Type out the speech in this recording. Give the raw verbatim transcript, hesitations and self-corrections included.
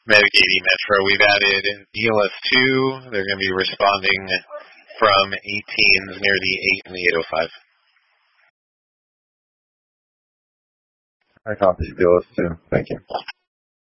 Metagate Metro. We've added E L S two. They're going to be responding from eighteens near the eight and the eight oh five. I copy E L S two. Thank you.